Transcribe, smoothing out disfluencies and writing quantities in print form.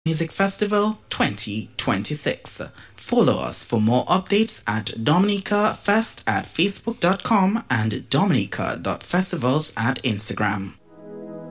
Music Festival 2026. Follow us for more updates at Dominica Fest at facebook.com and dominica.festivals at Instagram.